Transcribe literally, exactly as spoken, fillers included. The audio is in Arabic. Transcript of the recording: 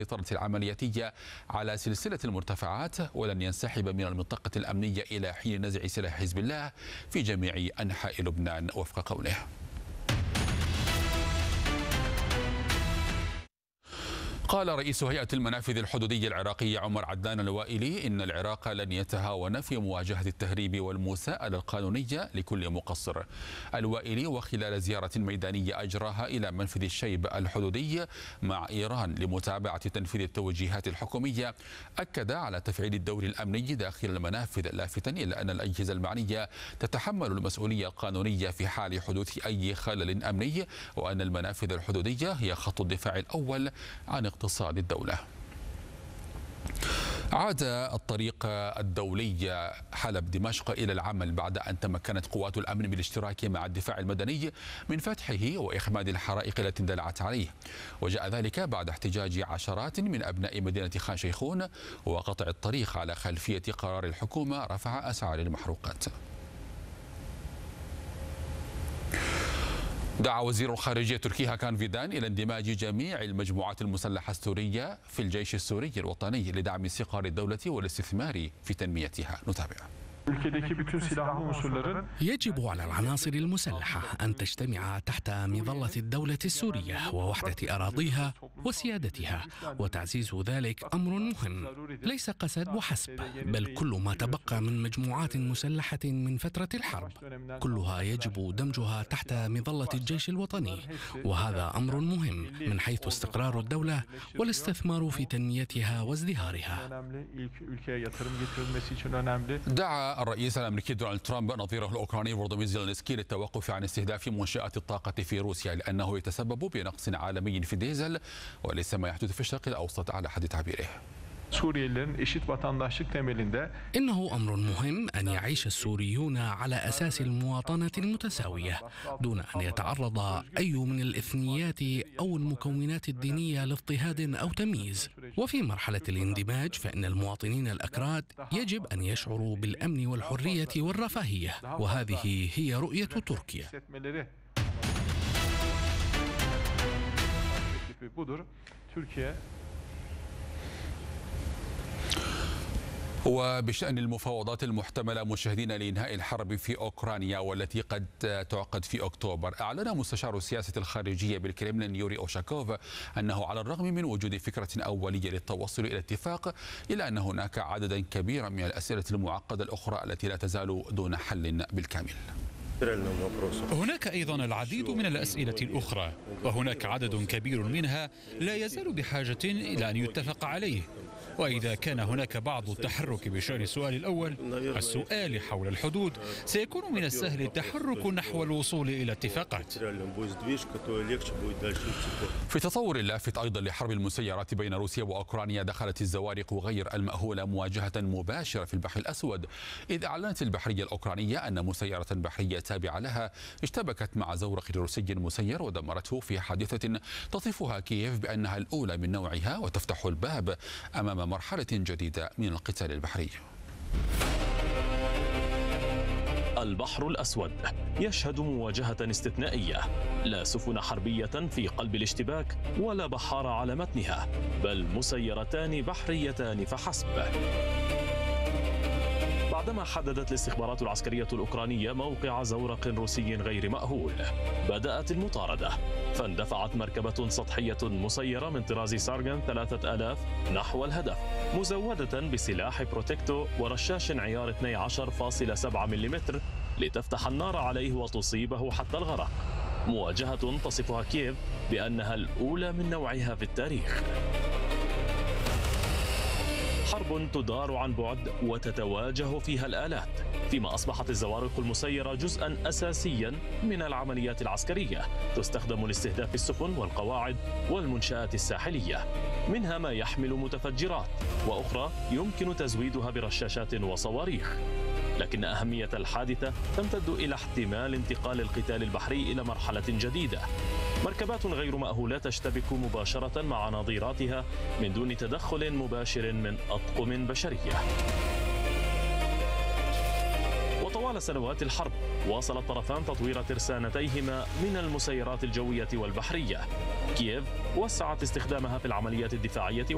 سيطرة العملياتية على سلسلة المرتفعات ولن ينسحب من المنطقة الأمنية إلى حين نزع سلاح حزب الله في جميع أنحاء لبنان وفق قوله. قال رئيس هيئة المنافذ الحدودية العراقية عمر عدنان الوائلي إن العراق لن يتهاون في مواجهة التهريب والمساءلة القانونية لكل مقصر. الوائلي وخلال زيارة ميدانية أجراها إلى منفذ الشيب الحدودي مع إيران لمتابعة تنفيذ التوجيهات الحكومية أكد على تفعيل الدور الأمني داخل المنافذ، لافتا إلى أن الأجهزة المعنية تتحمل المسؤولية القانونية في حال حدوث أي خلل أمني، وأن المنافذ الحدودية هي خط الدفاع الأول عن اقتصاد الدولة. عاد الطريق الدولي حلب دمشق إلى العمل بعد أن تمكنت قوات الأمن بالاشتراك مع الدفاع المدني من فتحه وإخماد الحرائق التي اندلعت عليه، وجاء ذلك بعد احتجاج عشرات من أبناء مدينة خان شيخون وقطع الطريق على خلفية قرار الحكومة رفع أسعار المحروقات. دعا وزير الخارجية التركي هاكان فيدان إلى اندماج جميع المجموعات المسلحة السورية في الجيش السوري الوطني لدعم استقرار الدولة والاستثمار في تنميتها. نتابع. يجب على العناصر المسلحة أن تجتمع تحت مظلة الدولة السورية ووحدة أراضيها وسيادتها، وتعزيز ذلك أمر مهم، ليس قسد وحسب، بل كل ما تبقى من مجموعات مسلحة من فترة الحرب كلها يجب دمجها تحت مظلة الجيش الوطني، وهذا أمر مهم من حيث استقرار الدولة والاستثمار في تنميتها وازدهارها. دعا الرئيس الأمريكي دونالد ترامب نظيره الأوكراني فولودومير زيلينسكي للتوقف عن استهداف منشآت الطاقة في روسيا لأنه يتسبب بنقص عالمي في الديزل وليس ما يحدث في الشرق الأوسط على حد تعبيره. إنه أمر مهم أن يعيش السوريون على أساس المواطنة المتساوية دون أن يتعرض أي من الإثنيات أو المكونات الدينية لاضطهاد أو تمييز. وفي مرحلة الاندماج فإن المواطنين الأكراد يجب أن يشعروا بالأمن والحرية والرفاهية، وهذه هي رؤية تركيا. وبشأن المفاوضات المحتملة مشاهدين لإنهاء الحرب في أوكرانيا والتي قد تعقد في أكتوبر، أعلن مستشار السياسة الخارجية بالكرملين يوري أوشاكوف أنه على الرغم من وجود فكرة أولية للتوصل إلى اتفاق، إلا أن هناك عددا كبيرا من الأسئلة المعقدة الأخرى التي لا تزال دون حل بالكامل. هناك أيضا العديد من الأسئلة الأخرى، وهناك عدد كبير منها لا يزال بحاجة إلى أن يتفق عليه. وإذا كان هناك بعض التحرك بشأن السؤال الأول، السؤال حول الحدود، سيكون من السهل التحرك نحو الوصول إلى اتفاقات. في تطور لافت أيضا لحرب المسيرات بين روسيا وأوكرانيا، دخلت الزوارق غير المأهولة مواجهة مباشرة في البحر الأسود، إذ أعلنت البحرية الأوكرانية أن مسيرة بحرية تابعة لها اشتبكت مع زورق روسي مسير ودمرته في حادثة تصفها كييف بأنها الأولى من نوعها وتفتح الباب أمام مرحلة جديدة من القتال البحري. البحر الأسود يشهد مواجهة استثنائية، لا سفن حربية في قلب الاشتباك ولا بحار على متنها، بل مسيرتان بحريتان فحسب. بعدما حددت الاستخبارات العسكرية الأوكرانية موقع زورق روسي غير مأهول، بدأت المطاردة، فاندفعت مركبة سطحية مسيرة من طراز سارجن ثلاثة آلاف نحو الهدف، مزودة بسلاح بروتكتو ورشاش عيار اثني عشر فاصلة سبعة ملم لتفتح النار عليه وتصيبه حتى الغرق. مواجهة تصفها كييف بأنها الأولى من نوعها في التاريخ. حرب تدار عن بعد وتتواجه فيها الآلات، فيما أصبحت الزوارق المسيرة جزءا أساسيا من العمليات العسكرية، تستخدم لاستهداف السفن والقواعد والمنشآت الساحلية، منها ما يحمل متفجرات وأخرى يمكن تزويدها برشاشات وصواريخ. لكن أهمية الحادثة تمتد إلى احتمال انتقال القتال البحري إلى مرحلة جديدة. مركبات غير مأهولة تشتبك مباشرة مع نظيراتها من دون تدخل مباشر من أطقم بشرية. وطوال سنوات الحرب واصل الطرفان تطوير ترسانتيهما من المسيرات الجوية والبحرية. كييف وسعت استخدامها في العمليات الدفاعية